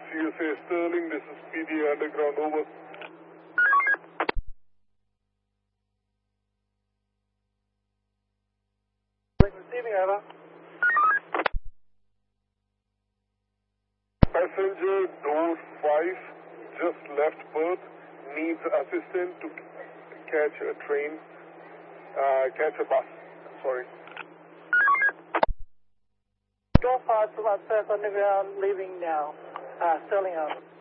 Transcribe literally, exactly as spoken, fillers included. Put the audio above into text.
C S A Sterling, this is P D A Underground, over. Receiving, over. Passenger door five just left berth, needs assistance to catch a train, uh, catch a bus, sorry. Door five, Provide Perth Underground, leaving now. Uh, Sterling, over.